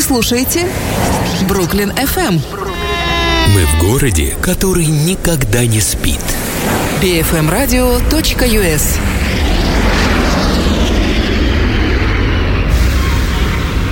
слушаете Бруклин FM. Мы в городе, который никогда не спит. bfmradio.us